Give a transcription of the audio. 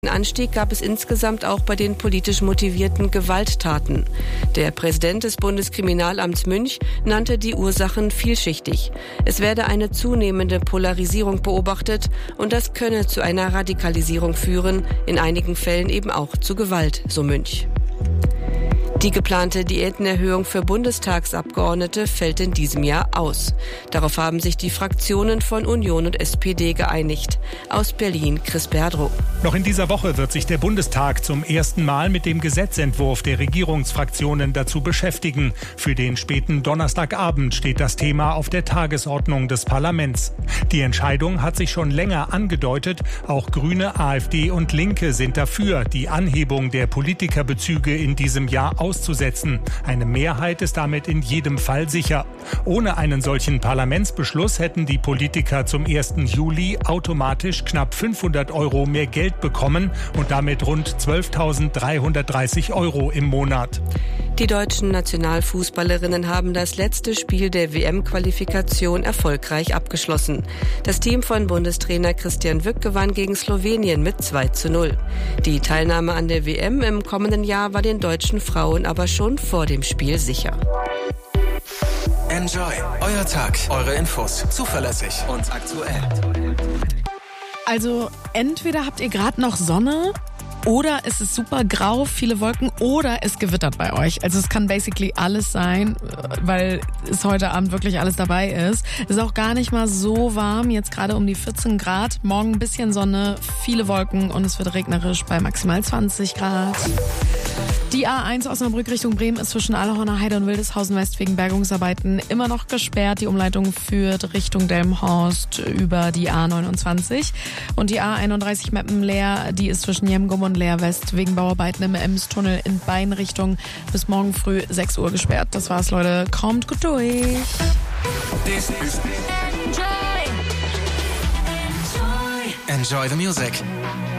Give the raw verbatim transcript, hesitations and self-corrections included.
Anstieg gab es insgesamt auch bei den politisch motivierten Gewalttaten. Der Präsident des Bundeskriminalamts Münch nannte die Ursachen vielschichtig. Es werde eine zunehmende Polarisierung beobachtet und das könne zu einer Radikalisierung führen, in einigen Fällen eben auch zu Gewalt, so Münch. Die geplante Diätenerhöhung für Bundestagsabgeordnete fällt in diesem Jahr aus. Darauf haben sich die Fraktionen von Union und S P D geeinigt. Aus Berlin, Chris Berdrow. Noch in dieser Woche wird sich der Bundestag zum ersten Mal mit dem Gesetzentwurf der Regierungsfraktionen dazu beschäftigen. Für den späten Donnerstagabend steht das Thema auf der Tagesordnung des Parlaments. Die Entscheidung hat sich schon länger angedeutet. Auch Grüne, AfD und Linke sind dafür, die Anhebung der Politikerbezüge in diesem Jahr auszusetzen. Eine Mehrheit ist damit in jedem Fall sicher. Ohne einen solchen Parlamentsbeschluss hätten die Politiker zum ersten Juli automatisch knapp fünfhundert Euro mehr Geld bekommen und damit rund zwölftausenddreihundertdreißig Euro im Monat. Die deutschen Nationalfußballerinnen haben das letzte Spiel der W M-Qualifikation erfolgreich abgeschlossen. Das Team von Bundestrainer Christian Wück gewann gegen Slowenien mit zwei zu null. Die Teilnahme an der W M im kommenden Jahr war den deutschen Frauen aber schon vor dem Spiel sicher. Enjoy, euer Tag, eure Infos, zuverlässig und aktuell. Also entweder habt ihr gerade noch Sonne oder es ist super grau, viele Wolken oder es gewittert bei euch. Also es kann basically alles sein, weil es heute Abend wirklich alles dabei ist. Es ist auch gar nicht mal so warm, jetzt gerade um die vierzehn Grad. Morgen ein bisschen Sonne, viele Wolken und es wird regnerisch bei maximal zwanzig Grad. Die A eins Osnabrück Richtung Bremen ist zwischen Allerhorner Heide und Wildeshausen West wegen Bergungsarbeiten immer noch gesperrt. Die Umleitung führt Richtung Delmenhorst über die A neunundzwanzig. Und die A einunddreißig Meppen-Leer, die ist zwischen Jemgum und Leer West wegen Bauarbeiten im Emstunnel in Beinrichtung bis morgen früh sechs Uhr gesperrt. Das war's, Leute. Kommt gut durch. This is Enjoy. Enjoy. Enjoy the music.